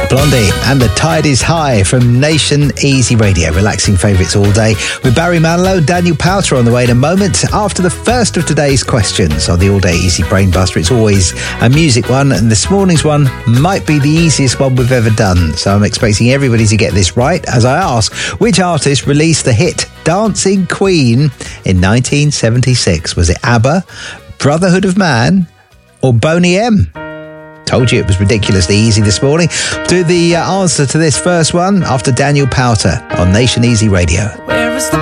Blondie and The Tide is High from Nation Easy Radio. Relaxing favourites all day with Barry Manilow, Daniel Powter on the way in a moment. After the first of today's questions on the All Day Easy Brain Buster, it's always a music one, and this morning's one might be the easiest one we've ever done. So I'm expecting everybody to get this right as I ask, which artist released the hit Dancing Queen in 1976? Was it ABBA, Brotherhood of Man, or Boney M? Told you it was ridiculously easy this morning. Do the answer to this first one after Daniel Powter on Nation Easy Radio.